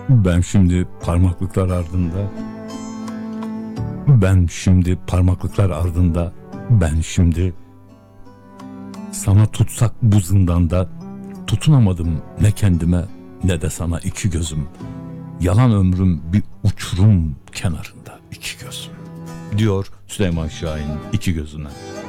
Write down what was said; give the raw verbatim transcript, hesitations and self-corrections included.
Ben şimdi parmaklıklar ardında, ben şimdi parmaklıklar ardında, ben şimdi sana tutsak bu zindanda, tutunamadım ne kendime ne de sana iki gözüm. Yalan ömrüm bir uçurum kenarında iki gözüm, diyor Süleyman Şahin iki gözüne.